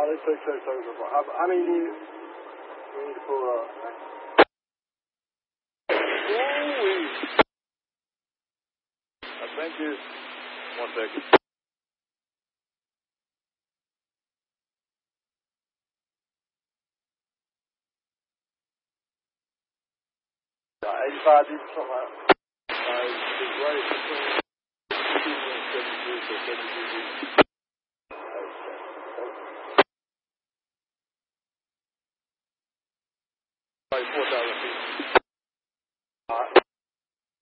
they took so over. I mean, we need to pull up. I think it's 1 second. 85 deep, something like that. It's right between 72 and 73, so 73 deep.